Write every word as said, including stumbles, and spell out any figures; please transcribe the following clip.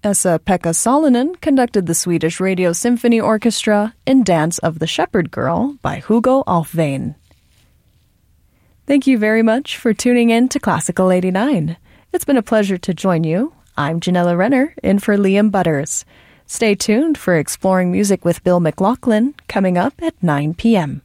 Esa-Pekka Salonen conducted the Swedish Radio Symphony Orchestra in Dance of the Shepherd Girl by Hugo Alfvén. Thank you very much for tuning in to Classical eighty-nine. It's been a pleasure to join you. I'm Janella Renner, in for Liam Butters. Stay tuned for Exploring Music with Bill McLaughlin, coming up at nine p.m.